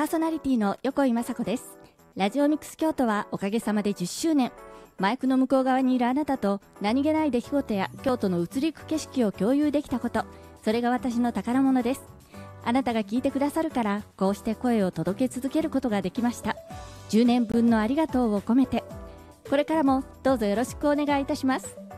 パーソナリティの横井雅子です。ラジオミックス京都はおかげさまで10周年。マイクの向こう側にいるあなたと何気ない出来事や京都の移りゆく景色を共有できたこと、それが私の宝物です。あなたが聞いてくださるからこうして声を届け続けることができました。10年分のありがとうを込めて、これからもどうぞよろしくお願いいたします。